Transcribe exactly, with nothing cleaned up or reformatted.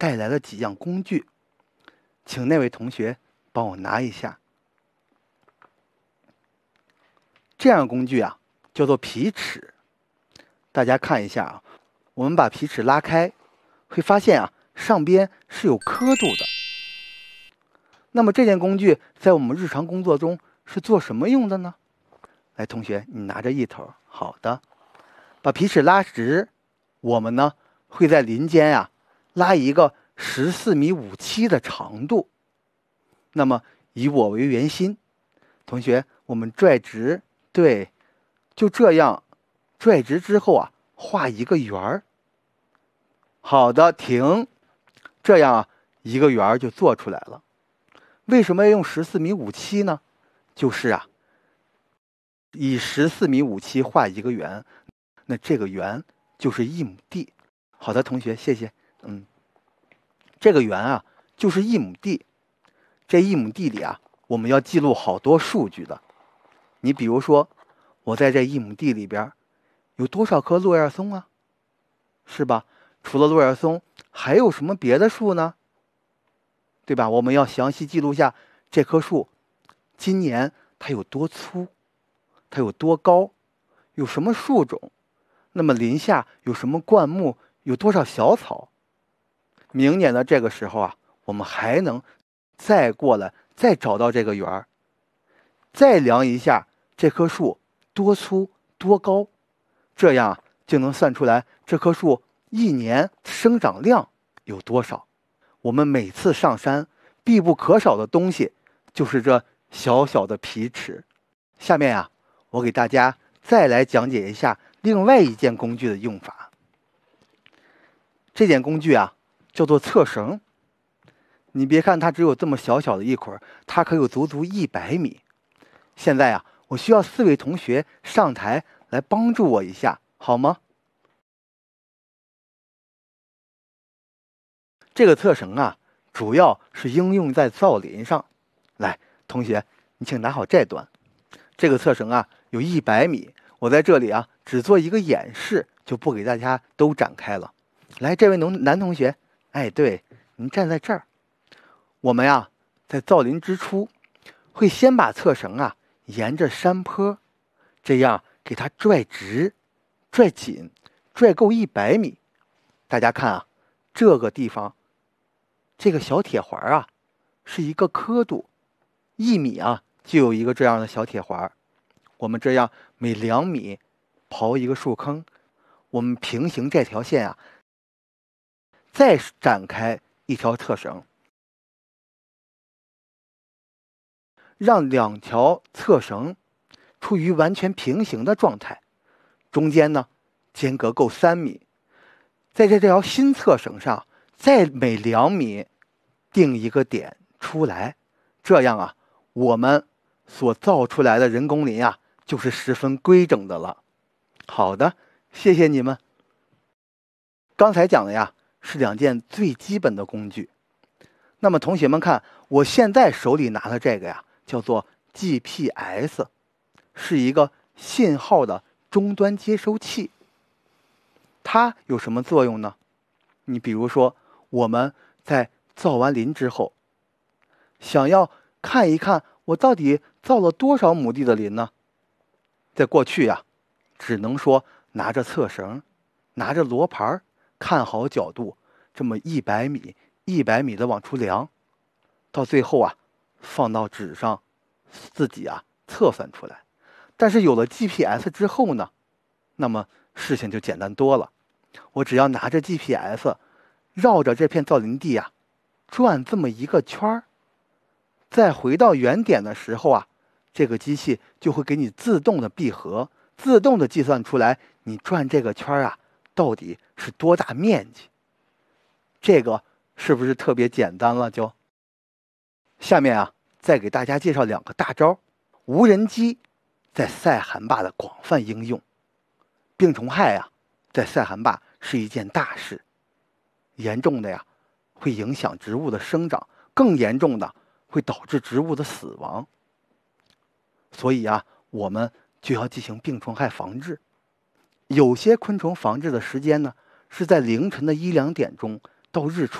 带来了几样工具，请那位同学帮我拿一下。这样的工具啊，叫做皮尺。大家看一下啊，我们把皮尺拉开，会发现啊，上边是有刻度的。那么这件工具在我们日常工作中是做什么用的呢？来，同学，你拿着一头。好的，把皮尺拉直，我们呢会在邻间呀、啊、拉一个十四米五七的长度。那么以我为圆心，同学，我们拽直，对，就这样拽直之后啊，画一个圆儿。好的，停，这样啊，一个圆儿就做出来了。为什么要用十四米五七呢？就是啊，以十四米五七画一个圆，那这个圆就是一亩地。好的，同学，谢谢。嗯，这个圆啊，就是一亩地。这一亩地里啊，我们要记录好多数据的。你比如说，我在这一亩地里边有多少棵落叶松啊？是吧？除了落叶松，还有什么别的树呢？对吧？我们要详细记录下这棵树今年它有多粗，它有多高，有什么树种，那么林下有什么灌木，有多少小草。明年的这个时候啊，我们还能再过来，再找到这个圆儿，再量一下这棵树多粗多高，这样就能算出来这棵树一年生长量有多少。我们每次上山必不可少的东西就是这小小的皮尺。下面啊，我给大家再来讲解一下另外一件工具的用法。这件工具啊，叫做测绳。你别看它只有这么小小的一捆，它可有足足一百米。现在啊，我需要四位同学上台来帮助我一下，好吗？这个测绳啊，主要是应用在造林上。来，同学，你请拿好这段。这个测绳啊，有一百米。我在这里啊，只做一个演示，就不给大家都展开了。来，这位男男同学，哎，对，您站在这儿。我们呀，在造林之初，会先把测绳啊沿着山坡，这样给它拽直、拽紧、拽够一百米。大家看啊，这个地方，这个小铁环啊，是一个刻度，一米啊就有一个这样的小铁环。我们这样每两米刨一个树坑，我们平行这条线啊，再展开一条测绳。让两条测绳处于完全平行的状态，中间呢间隔够三米，在这条新测绳上再每两米定一个点出来，这样啊，我们所造出来的人工林啊就是十分规整的了。好的，谢谢你们。刚才讲的呀是两件最基本的工具。那么同学们看，我现在手里拿的这个呀叫做 G P S， 是一个信号的终端接收器。它有什么作用呢？你比如说，我们在造完林之后，想要看一看我到底造了多少亩地的林呢？在过去呀，只能说拿着测绳，拿着罗盘，看好角度，这么一百米、一百米的往出量，到最后啊，放到纸上，自己啊测算出来。但是有了 G P S 之后呢，那么事情就简单多了。我只要拿着 G P S， 绕着这片造林地啊，转这么一个圈儿，再回到原点的时候啊，这个机器就会给你自动的闭合，自动的计算出来你转这个圈啊到底是多大面积。这个是不是特别简单了就？下面啊，再给大家介绍两个大招。无人机在塞罕坝的广泛应用。病虫害啊，在塞罕坝是一件大事，严重的呀会影响植物的生长，更严重的会导致植物的死亡。所以啊，我们就要进行病虫害防治。有些昆虫防治的时间呢，是在凌晨的一两点钟到日出